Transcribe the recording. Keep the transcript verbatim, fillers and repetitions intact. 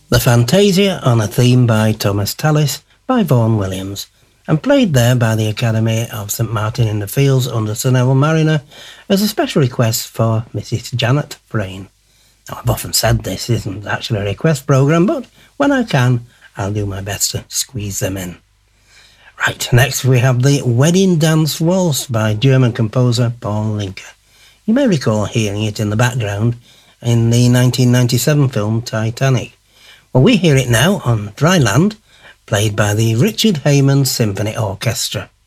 The Fantasia on a theme by Thomas Tallis by Vaughan Williams, and played there by the Academy of St Martin in the Fields under Sir Neville Marriner as a special request for Missus Janet Brain. Now, I've often said this isn't actually a request programme, but when I can, I'll do my best to squeeze them in. Right, next we have the Wedding Dance Waltz by German composer Paul Linke. You may recall hearing it in the background in the nineteen ninety-seven film Titanic. Well, we hear it now on Dry Land, played by the Richard Heyman Symphony Orchestra.